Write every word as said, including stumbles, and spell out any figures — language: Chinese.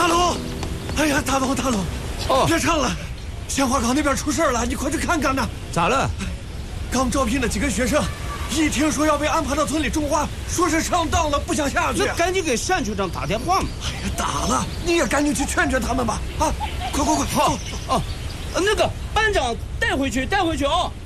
大龙，哎呀，大龙大龙， 哦， 别唱了，鲜花岗那边出事了，你快去看看呐！ 咋了？ 刚招聘的几个学生，一听说要被安排到村里种花，说是上当了，不想下去。 那赶紧给单局长打电话嘛！ 哎呀，打了，你也赶紧去劝劝他们吧！啊，快快快， 好，哦，那个班长带回去，带回去哦。